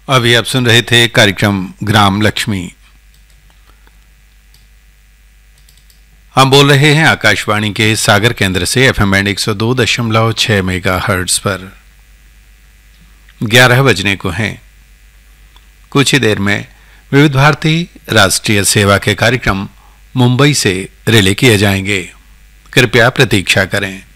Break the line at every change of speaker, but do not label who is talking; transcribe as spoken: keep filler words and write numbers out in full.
अभी आप सुन रहे थे कार्यक्रम ग्राम लक्ष्मी। हम बोल रहे हैं आकाशवाणी के सागर केंद्र से एफएम बैंड एक सौ दो दशमलव छह मेगा हर्ट्ज पर। ग्यारह बजने को हैं। कुछ ही देर में विविध भारती राष्ट्रीय सेवा के कार्यक्रम मुंबई से रिले किए जाएंगे। कृपया प्रतीक्षा करें।